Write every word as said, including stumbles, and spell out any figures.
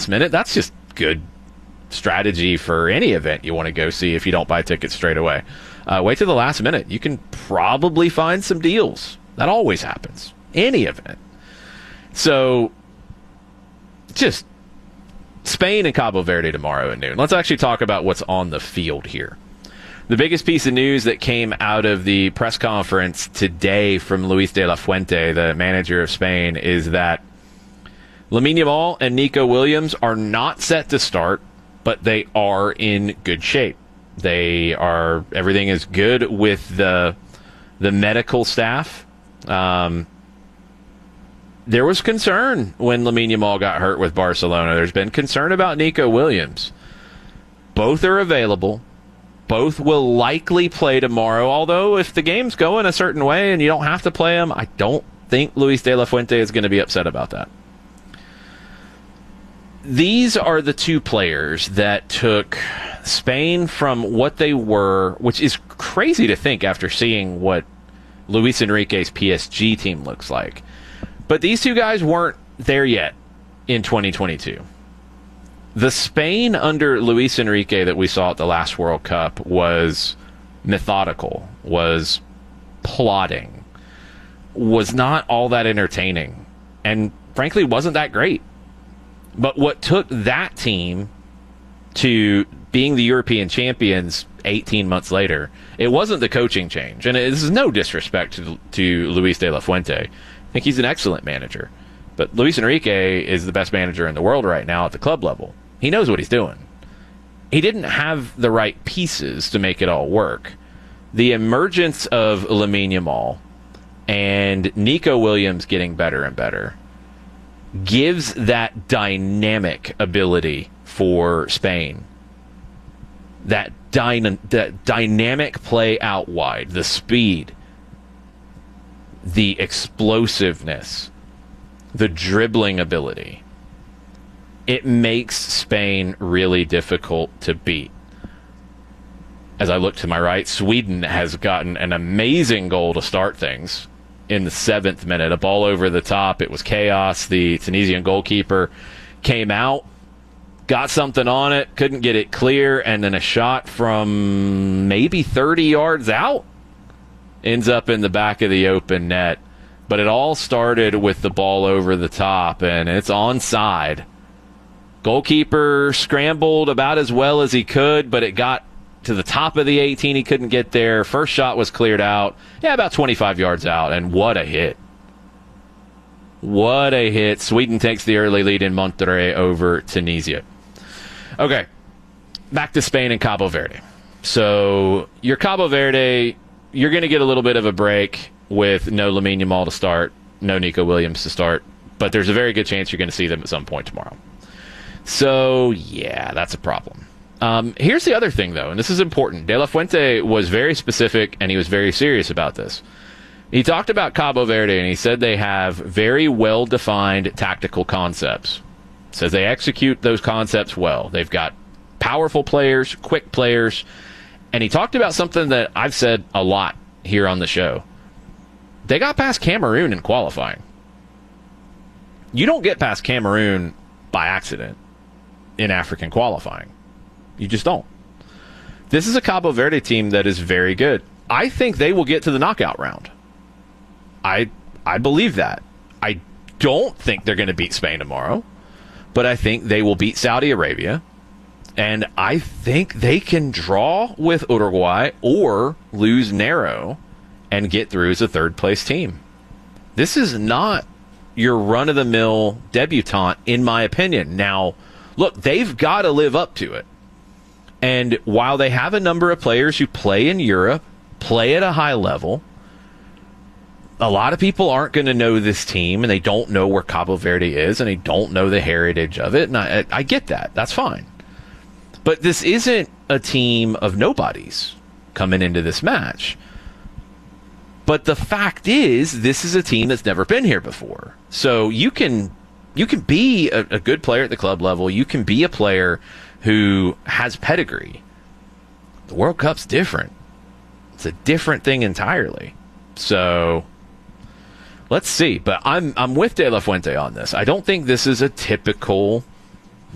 last minute, that's just good strategy for any event you want to go see if you don't buy tickets straight away. Uh, wait till the last minute. You can probably find some deals. That always happens. Any event. So, just Spain and Cabo Verde tomorrow at noon. Let's actually talk about what's on the field here. The biggest piece of news that came out of the press conference today from Luis de la Fuente, the manager of Spain, is that Lamine Yamal and Nico Williams are not set to start, but they are in good shape. They are, everything is good with the the medical staff. Um, there was concern when Lamine Yamal got hurt with Barcelona. There's been concern about Nico Williams. Both are available. Both will likely play tomorrow, although if the game's going a certain way and you don't have to play them, I don't think Luis de la Fuente is going to be upset about that. These are the two players that took Spain from what they were, which is crazy to think after seeing what Luis Enrique's P S G team looks like. But these two guys weren't there yet in twenty twenty-two. The Spain under Luis Enrique that we saw at the last World Cup was methodical, was plodding, was not all that entertaining, and frankly wasn't that great. But what took that team to being the European champions eighteen months later, it wasn't the coaching change. And this is no disrespect to, to Luis de la Fuente. I think he's an excellent manager. But Luis Enrique is the best manager in the world right now at the club level. He knows what he's doing. He didn't have the right pieces to make it all work. The emergence of Lamine Yamal and Nico Williams getting better and better gives that dynamic ability for Spain. That, dyna- that dynamic play out wide, the speed, the explosiveness, the dribbling ability. It makes Spain really difficult to beat. As I look to my right, Sweden has gotten an amazing goal to start things in the seventh minute. A ball over the top. It was chaos. The Tunisian goalkeeper came out, got something on it, couldn't get it clear, and then a shot from maybe thirty yards out ends up in the back of the open net. But it all started with the ball over the top, and it's onside. Goalkeeper scrambled about as well as he could, but it got to the top of the eighteen. He couldn't get there. First shot was cleared out. Yeah, about twenty-five yards out, and what a hit. What a hit. Sweden takes the early lead in Monterrey over Tunisia. Okay, back to Spain and Cabo Verde. So your Cabo Verde, you're going to get a little bit of a break with no Lamine Yamal to start, no Nico Williams to start, but there's a very good chance you're going to see them at some point tomorrow. So, yeah, that's a problem. Um, here's the other thing, though, and this is important. De La Fuente was very specific, and he was very serious about this. He talked about Cabo Verde, and he said they have very well-defined tactical concepts. Says they execute those concepts well. They've got powerful players, quick players, and he talked about something that I've said a lot here on the show. They got past Cameroon in qualifying. You don't get past Cameroon by accident in African qualifying. You just don't. This is a Cabo Verde team that is very good. I think they will get to the knockout round. I I believe that. I don't think they're going to beat Spain tomorrow, but I think they will beat Saudi Arabia, and I think they can draw with Uruguay or lose narrow and get through as a third-place team. This is not your run-of-the-mill debutante, in my opinion. Now, look, they've got to live up to it. And while they have a number of players who play in Europe, play at a high level, a lot of people aren't going to know this team, and they don't know where Cabo Verde is, and they don't know the heritage of it, and I, I get that. That's fine. But this isn't a team of nobodies coming into this match. But the fact is, this is a team that's never been here before. So you can you can be a, a good player at the club level. You can be a player who has pedigree. The World Cup's different. It's a different thing entirely. So let's see. But I'm I'm with De La Fuente on this. I don't think this is a typical